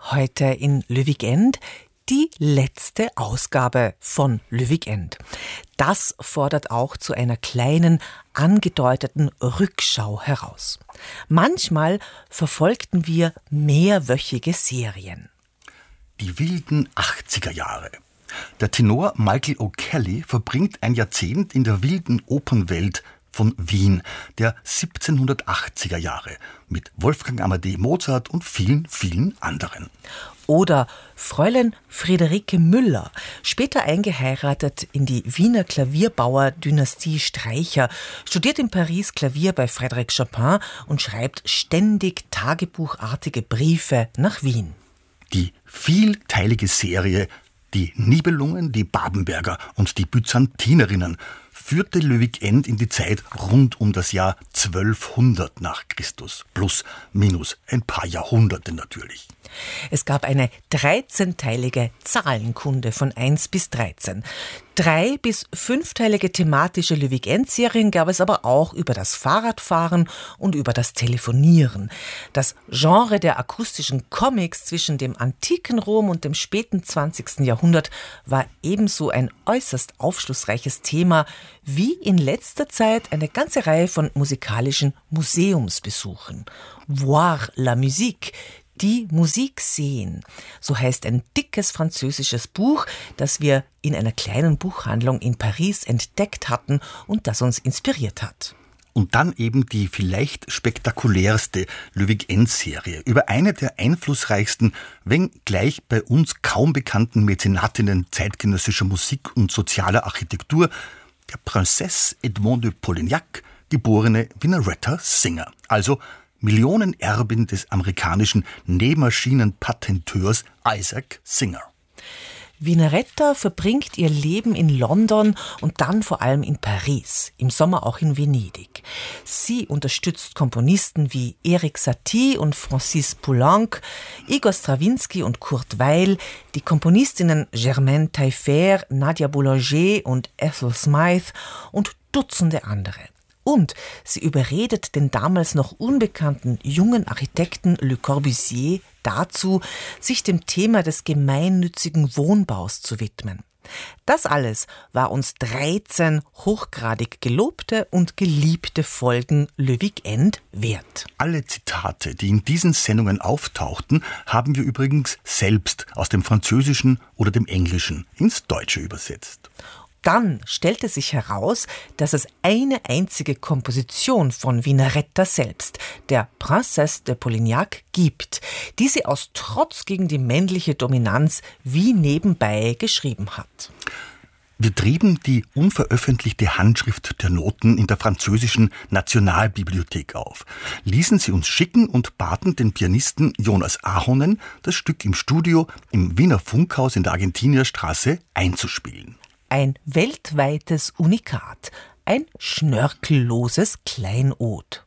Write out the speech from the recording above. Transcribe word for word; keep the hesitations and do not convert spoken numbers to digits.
Heute in Le Weekend die letzte Ausgabe von Le Weekend. Das fordert auch zu einer kleinen, angedeuteten Rückschau heraus. Manchmal verfolgten wir mehrwöchige Serien. Die wilden achtziger Jahre. Der Tenor Michael O'Kelly verbringt ein Jahrzehnt in der wilden Opernwelt von Wien der siebzehnhundertachtziger Jahre mit Wolfgang Amadeus Mozart und vielen, vielen anderen. Oder Fräulein Friederike Müller, später eingeheiratet in die Wiener Klavierbauer-Dynastie Streicher, studiert in Paris Klavier bei Frédéric Chopin und schreibt ständig tagebuchartige Briefe nach Wien. Die vielteilige Serie Die Nibelungen, die Babenberger und die Byzantinerinnen führte Le Weekend in die Zeit rund um das Jahr zwölfhundert nach Christus. Plus, minus ein paar Jahrhunderte natürlich. Es gab eine dreizehnteilige Zahlenkunde von eins bis dreizehn. Drei- bis fünfteilige thematische Le Weekend-Serien gab es aber auch über das Fahrradfahren und über das Telefonieren. Das Genre der akustischen Comics zwischen dem antiken Rom und dem späten zwanzigsten Jahrhundert war ebenso ein äußerst aufschlussreiches Thema wie in letzter Zeit eine ganze Reihe von musikalischen Museumsbesuchen. Voir la musique, die Musik sehen. So heißt ein dickes französisches Buch, das wir in einer kleinen Buchhandlung in Paris entdeckt hatten und das uns inspiriert hat. Und dann eben die vielleicht spektakulärste Le Weekend-Serie über eine der einflussreichsten, wenn gleich bei uns kaum bekannten Mäzenatinnen zeitgenössischer Musik und sozialer Architektur, der Princesse Edmond de Polignac, geborene Vineretta Singer, also Millionenerbin des amerikanischen Nähmaschinenpatenteurs Isaac Singer. Vineretta verbringt ihr Leben in London und dann vor allem in Paris, im Sommer auch in Venedig. Sie unterstützt Komponisten wie Erik Satie und Francis Poulenc, Igor Strawinski und Kurt Weill, die Komponistinnen Germaine Taillefer, Nadia Boulanger und Ethel Smythe und Dutzende andere. Und sie überredet den damals noch unbekannten jungen Architekten Le Corbusier dazu, sich dem Thema des gemeinnützigen Wohnbaus zu widmen. Das alles war uns dreizehn hochgradig gelobte und geliebte Folgen Le Weekend wert. Alle Zitate, die in diesen Sendungen auftauchten, haben wir übrigens selbst aus dem Französischen oder dem Englischen ins Deutsche übersetzt. Dann stellte sich heraus, dass es eine einzige Komposition von Vineretta selbst, der Princesse de Polignac, gibt, die sie aus Trotz gegen die männliche Dominanz wie nebenbei geschrieben hat. Wir trieben die unveröffentlichte Handschrift der Noten in der französischen Nationalbibliothek auf, ließen sie uns schicken und baten den Pianisten Jonas Ahonen, das Stück im Studio im Wiener Funkhaus in der Argentinierstraße einzuspielen. Ein weltweites Unikat, ein schnörkelloses Kleinod.